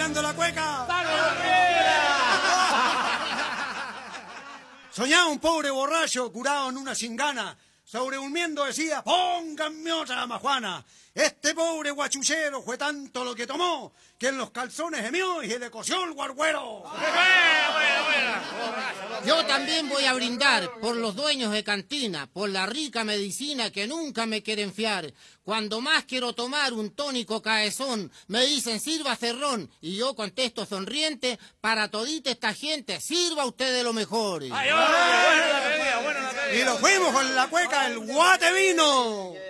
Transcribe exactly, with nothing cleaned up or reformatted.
terminando la cueca. Soñaba un pobre borracho curado en una cingana. Sobredurmiendo decía, pónganme otra majuana. Este pobre guachuchero fue tanto lo que tomó que en los calzones gemió y se le cosió el guarguero. Yo también voy a brindar por los dueños de cantina, por la rica medicina que nunca me quieren fiar. Cuando más quiero tomar un tónico caezón, me dicen sirva cerrón, y yo contesto sonriente, para todita esta gente, sirva usted de lo mejor. Ay, oh, buena la pedida, buena la pedida. Y lo fuimos con la cueca, el guate vino.